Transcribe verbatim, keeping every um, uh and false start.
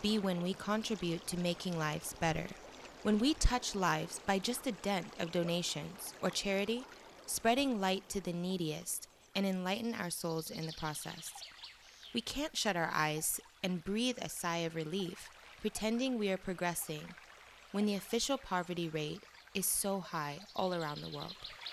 be when we contribute to making lives better. When we touch lives by just a dent of donations or charity, spreading light to the neediest and enlighten our souls in the process. We can't shut our eyes and breathe a sigh of relief, pretending we are progressing when the official poverty rate is so high all around the world.